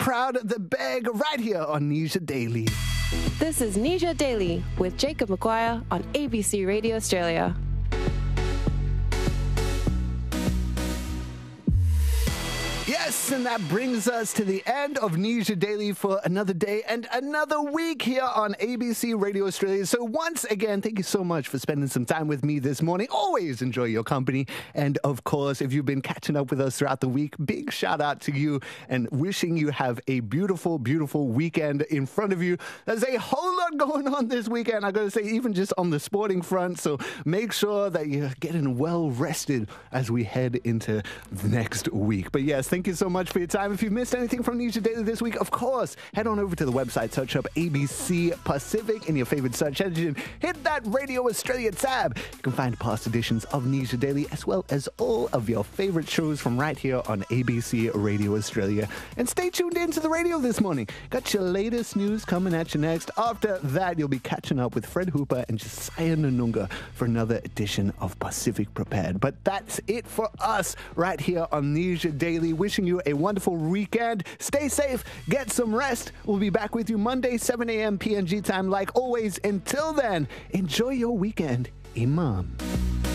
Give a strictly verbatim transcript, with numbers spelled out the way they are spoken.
proud of the bag right here on Nisha Daily. This is Nisha Daily with Jacob McGuire on A B C Radio Australia. Yes, and that brings us to the end of Nisha Daily for another day and another week here on A B C Radio Australia. So once again, thank you so much for spending some time with me this morning. Always enjoy your company. And of course, if you've been catching up with us throughout the week, big shout out to you and wishing you have a beautiful, beautiful weekend in front of you. There's a whole lot going on this weekend, I gotta say, even just on the sporting front. So make sure that you're getting well rested as we head into the next week. But yes, thank you so much for your time. If you've missed anything from Nisha Daily this week, of course, head on over to the website, search up A B C Pacific in your favorite search engine, hit that Radio Australia tab. You can find past editions of Nisha Daily as well as all of your favorite shows from right here on A B C Radio Australia. And stay tuned into the radio this morning. Got your latest news coming at you next. After that, you'll be catching up with Fred Hooper and Josiah Nanunga for another edition of Pacific Prepared. But that's it for us right here on Nisha Daily. Wishing you a wonderful weekend. Stay safe. Get some rest. We'll be back with you Monday, seven a.m. P N G time like always. Until then, enjoy your weekend. Imam.